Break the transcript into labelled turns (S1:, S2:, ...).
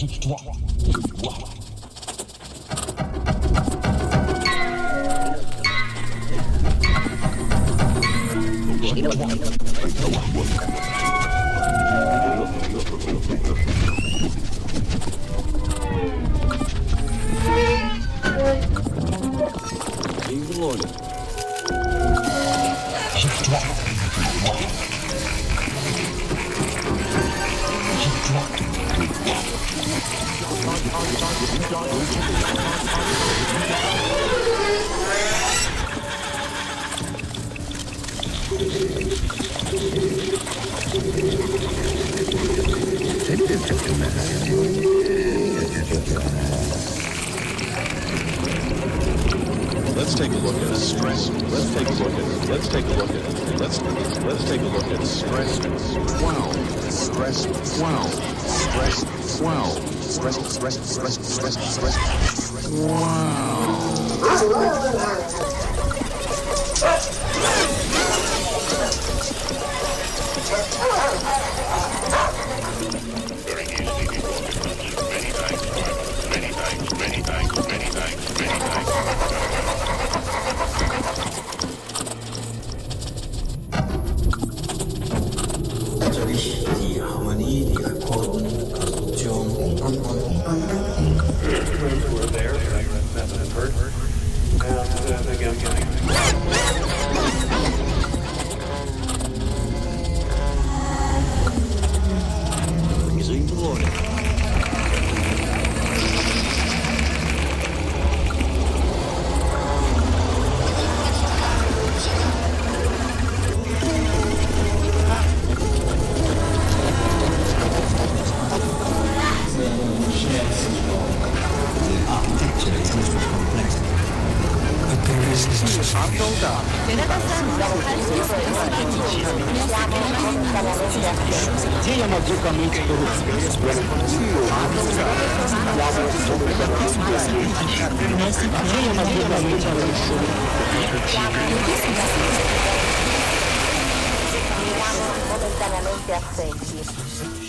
S1: Agite-toi. Wow.
S2: Let's take a look at stress. Let's take a look at stress. Wow. Stress. Wow. Stress.
S3: Die Harmonie, die Akkorden, Konstruktion und
S4: were there, that hurt, and again,
S5: Momentáneamente assenti.